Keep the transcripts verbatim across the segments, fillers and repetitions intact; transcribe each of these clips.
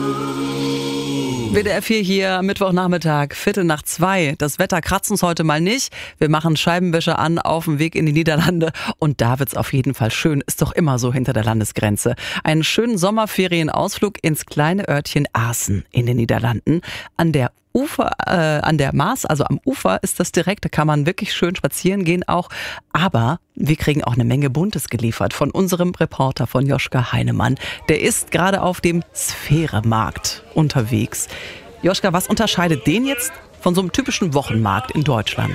W D R vier hier, Mittwochnachmittag, Viertel nach zwei. Das Wetter kratzt uns heute mal nicht. Wir machen Scheibenwischer an auf dem Weg in die Niederlande. Und da wird's auf jeden Fall schön. Ist doch immer so hinter der Landesgrenze. Einen schönen Sommerferienausflug ins kleine Örtchen Aassen in den Niederlanden. An der Ufer, äh, an der Maas, also am Ufer ist das direkt, da kann man wirklich schön spazieren gehen auch. Aber wir kriegen auch eine Menge Buntes geliefert von unserem Reporter, von Joschka Heinemann. Der ist gerade auf dem Sphäre-Markt unterwegs. Joschka, was unterscheidet den jetzt von so einem typischen Wochenmarkt in Deutschland?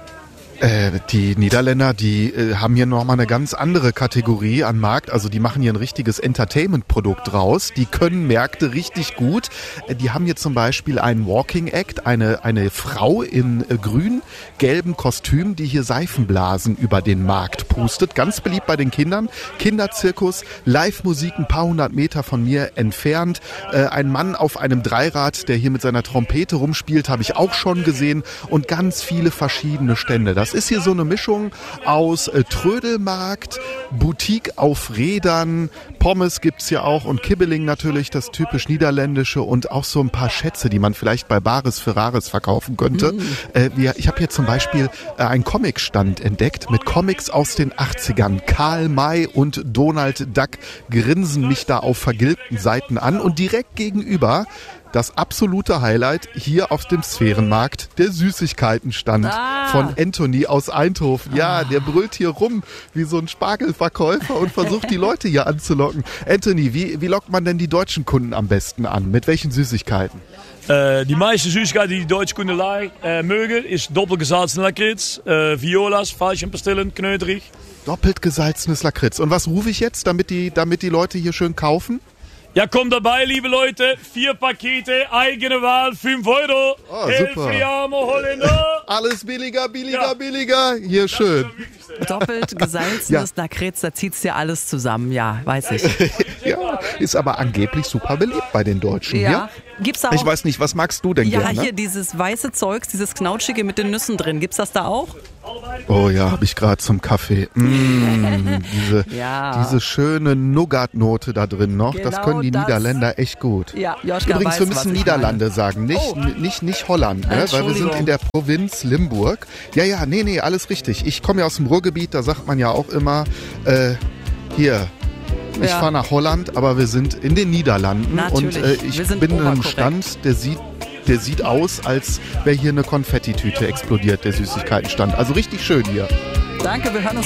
Äh, die Niederländer, die äh, haben hier nochmal eine ganz andere Kategorie an Markt. Also die machen hier ein richtiges Entertainment-Produkt draus. Die können Märkte richtig gut. Äh, die haben hier zum Beispiel einen Walking Act, eine, eine Frau in äh, grün-gelbem Kostüm, die hier Seifenblasen über den Markt pustet. Ganz beliebt bei den Kindern. Kinderzirkus, Live-Musik ein paar hundert Meter von mir entfernt. Äh, ein Mann auf einem Dreirad, der hier mit seiner Trompete rumspielt, habe ich auch schon gesehen. Und ganz viele verschiedene Stände. Das Das ist hier so eine Mischung aus äh, Trödelmarkt, Boutique auf Rädern, Pommes gibt's hier auch und Kibbeling natürlich, das typisch Niederländische und auch so ein paar Schätze, die man vielleicht bei Bares Ferraris verkaufen könnte. Mm. Äh, wir, ich habe hier zum Beispiel äh, einen Comicstand entdeckt mit Comics aus den achtzigern. Karl May und Donald Duck grinsen mich da auf vergilbten Seiten an und direkt gegenüber das absolute Highlight hier auf dem Sphärenmarkt, der Süßigkeitenstand ah. von Anthony aus Eindhoven. Ja, der brüllt hier rum wie so ein Spargelverkäufer und versucht die Leute hier anzulocken. Anthony, wie, wie lockt man denn die deutschen Kunden am besten an? Mit welchen Süßigkeiten? Uh, die meiste Süßigkeiten, die die deutsche Kundelei uh, mögen, ist doppelt gesalzene Lakritz, uh, Violas, Veilchenpastillen, knöterig. Doppelt gesalzenes Lakritz. Und was rufe ich jetzt, damit die, damit die Leute hier schön kaufen? Ja, kommt dabei, liebe Leute. Vier Pakete, eigene Wahl, fünf Euro. Oh, super. Holländer. Alles billiger, billiger, ja. billiger. Hier schön. Doppelt gesalzenes ja. Lakritz, da zieht's ja alles zusammen. Ja, weiß ich. Ja, ist aber angeblich super beliebt bei den Deutschen. Ja. ja? Gibt's da auch? Ich weiß nicht, was magst du denn ja, gerne? Ja, hier dieses weiße Zeugs, dieses Knautschige mit den Nüssen drin. Gibt's das da auch? Oh ja, habe ich gerade zum Kaffee. Mmh, diese, ja. diese schöne Nougat-Note da drin noch, genau, das können die das. Niederländer echt gut. Ja, Joschka Übrigens, weiß, wir müssen Niederlande meine. sagen, nicht, oh. nicht, nicht Holland, ne? Weil wir sind in der Provinz Limburg. Ja, ja, nee, nee, alles richtig. Ich komme ja aus dem Ruhrgebiet, da sagt man ja auch immer, äh, hier, ich ja. fahre nach Holland, aber wir sind in den Niederlanden. Natürlich. Und äh, ich bin in einem Stand, der sieht Der sieht aus, als wäre hier eine Konfettitüte explodiert, der Süßigkeitenstand. Also richtig schön hier. Danke, wir hören uns